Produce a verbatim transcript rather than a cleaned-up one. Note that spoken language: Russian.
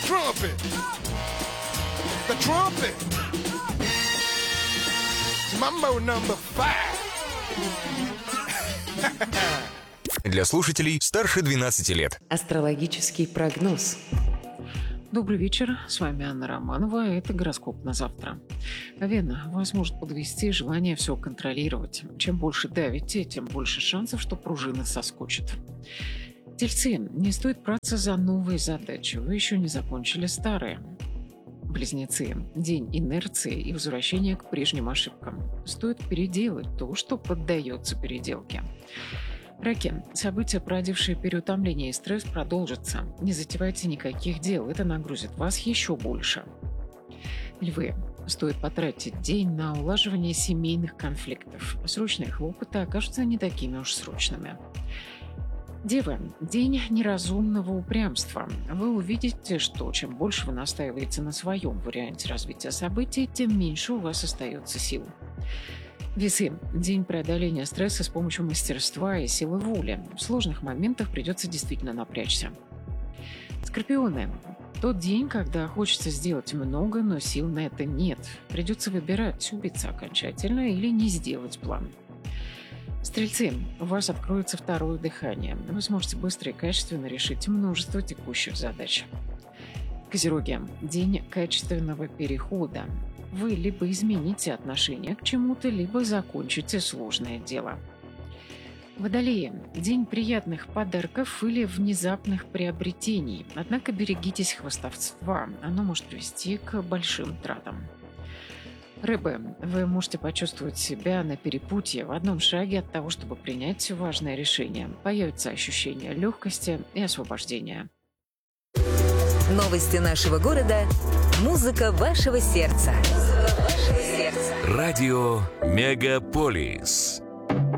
trumpet. The trumpet. Mambo number five. Для слушателей старше двенадцати лет. Астрологический прогноз. Добрый вечер, с вами Анна Романова, это гороскоп на завтра. Вена, вас может подвести желание все контролировать. Чем больше давите, тем больше шансов, что пружина соскочит. Тельцы, не стоит браться за новые задачи, вы еще не закончили старые. Близнецы, день инерции и возвращения к прежним ошибкам. Стоит переделать то, что поддается переделке. Раки, события, породившие переутомление и стресс, продолжатся. Не затевайте никаких дел, это нагрузит вас еще больше. Львы, стоит потратить день на улаживание семейных конфликтов. Срочные хлопоты окажутся не такими уж срочными. Девы, день неразумного упрямства. Вы увидите, что чем больше вы настаиваете на своем варианте развития событий, тем меньше у вас остается сил. Весы, день преодоления стресса с помощью мастерства и силы воли. В сложных моментах придется действительно напрячься. Скорпионы, тот день, когда хочется сделать много, но сил на это нет. Придется выбирать, убиться окончательно или не сделать план. Стрельцы, у вас откроется второе дыхание. Вы сможете быстро и качественно решить множество текущих задач. Козероги, день качественного перехода. Вы либо измените отношение к чему-то, либо закончите сложное дело. Водолеи, день приятных подарков или внезапных приобретений. Однако берегитесь хвастовства, оно может привести к большим тратам. Рыбы, вы можете почувствовать себя на перепутье в одном шаге от того, чтобы принять важное решение. Появится ощущение легкости и освобождения. Новости нашего города. Музыка вашего сердца. Радио Мегаполис.